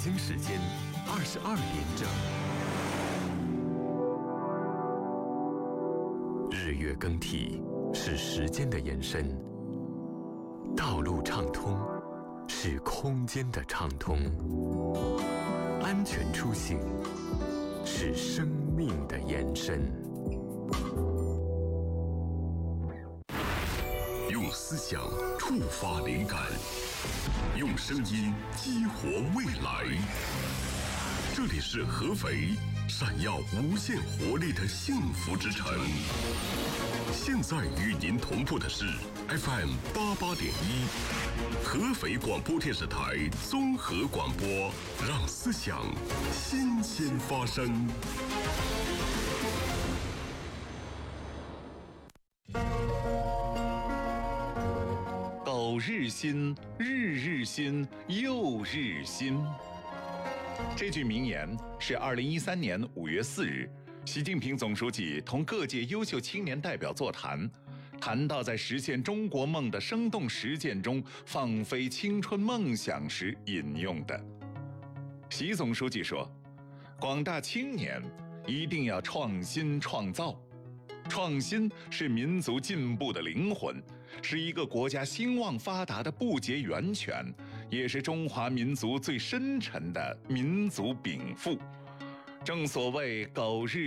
京时间22点整。日月更替是时间的延伸，道路畅通是空间的畅通，安全出行是生命的延伸。用思想触发灵感，用声音激活未来。这里是合肥，闪耀无限活力的幸福之城。现在与您同步的是 FM 88.1，合肥广播电视台综合广播，让思想新鲜发生。苟日新，日日新，又日新。这句名言是2013年5月4日，习近平总书记同各界优秀青年代表座谈，谈到在实现中国梦的生动实践中放飞青春梦想时引用的。习总书记说，广大青年一定要创新创造，创新是民族进步的灵魂，是一个国家兴旺发达的不竭源泉，也是中华民族最深沉的民族禀赋。正所谓苟日